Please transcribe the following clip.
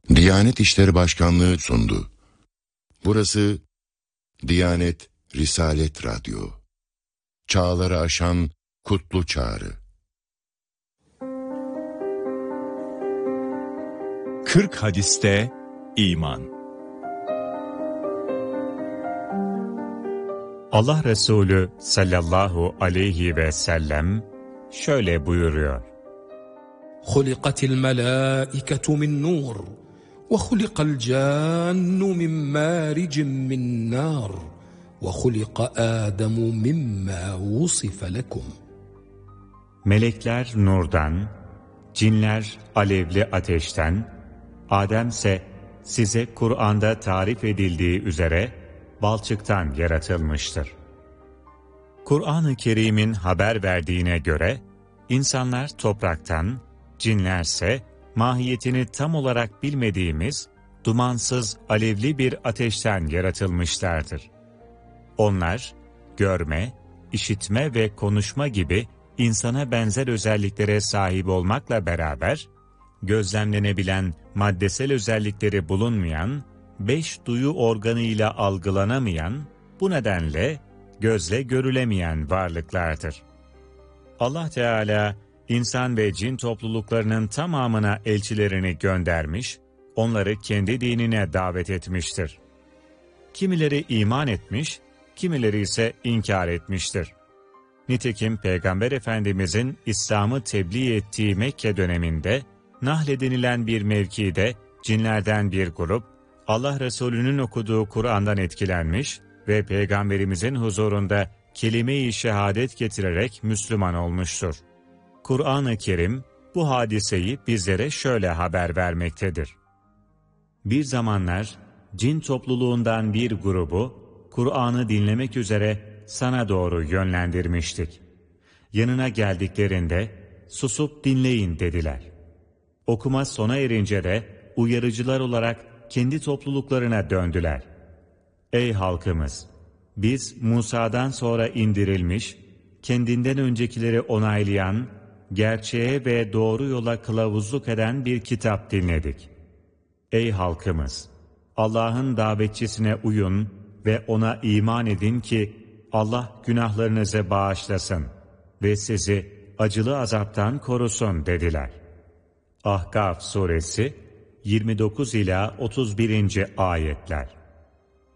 Diyanet İşleri Başkanlığı sundu. Burası Diyanet Risalet Radyo. Çağları aşan kutlu çağrı. 40 hadiste iman. Allah Resulü sallallahu aleyhi ve sellem şöyle buyuruyor. خُلِقَتِ الْمَلَائِكَةُ مِنْ نُورٍ وَخُلِقَ الْجَانُّ مِنْ مَارِجٍ مِنْ نَارٍ وَخُلِقَ آدَمُ مِمَّا وُصِفَ لَكُمْ. Melekler nurdan, cinler alevli ateşten, Adem ise size Kur'an'da tarif edildiği üzere balçıktan yaratılmıştır. Kur'an-ı Kerim'in haber verdiğine göre, insanlar topraktan, cinlerse mahiyetini tam olarak bilmediğimiz, dumansız alevli bir ateşten yaratılmışlardır. Onlar, görme, işitme ve konuşma gibi insana benzer özelliklere sahip olmakla beraber, gözlemlenebilen maddesel özellikleri bulunmayan, 5 duyu organıyla algılanamayan, bu nedenle gözle görülemeyen varlıklardır. Allah Teala, insan ve cin topluluklarının tamamına elçilerini göndermiş, onları kendi dinine davet etmiştir. Kimileri iman etmiş, kimileri ise inkar etmiştir. Nitekim Peygamber Efendimizin İslam'ı tebliğ ettiği Mekke döneminde, Nahl denilen bir mevkide cinlerden bir grup, Allah Resulü'nün okuduğu Kur'an'dan etkilenmiş ve Peygamberimizin huzurunda kelime-i şehadet getirerek Müslüman olmuştur. Kur'an-ı Kerim bu hadiseyi bizlere şöyle haber vermektedir. Bir zamanlar cin topluluğundan bir grubu Kur'an'ı dinlemek üzere sana doğru yönlendirmiştik. Yanına geldiklerinde susup dinleyin dediler. Okuma sona erince de uyarıcılar olarak kendi topluluklarına döndüler. Ey halkımız! Biz Musa'dan sonra indirilmiş, kendinden öncekileri onaylayan, gerçeğe ve doğru yola kılavuzluk eden bir kitap dinledik. Ey halkımız! Allah'ın davetçisine uyun ve ona iman edin ki Allah günahlarınızı bağışlasın ve sizi acılı azaptan korusun dediler. Ahkaf suresi 29 ila 31. ayetler.